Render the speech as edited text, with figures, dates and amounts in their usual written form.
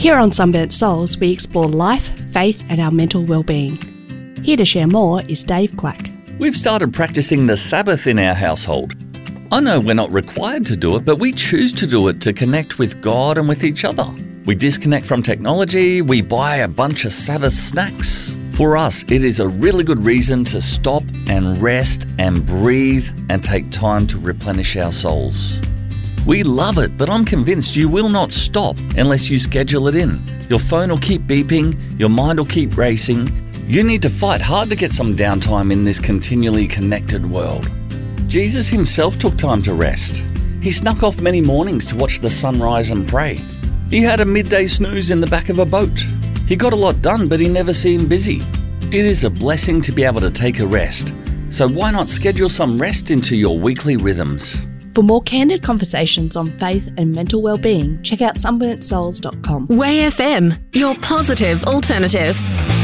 Here on Sunburnt Souls, we explore life, faith and our mental well-being. Here to share more is Dave Quack. We've started practicing the Sabbath in our household. I know we're not required to do it, but we choose to do it to connect with God and with each other. We disconnect from technology, we buy a bunch of Sabbath snacks. For us, it is a really good reason to stop and rest and breathe and take time to replenish our souls. We love it, but I'm convinced you will not stop unless you schedule it in. Your phone will keep beeping, your mind will keep racing. You need to fight hard to get some downtime in this continually connected world. Jesus himself took time to rest. He snuck off many mornings to watch the sunrise and pray. He had a midday snooze in the back of a boat. He got a lot done, but he never seemed busy. It is a blessing to be able to take a rest. So why not schedule some rest into your weekly rhythms? For more candid conversations on faith and mental well-being, check out sunburntsouls.com. Way FM, your positive alternative.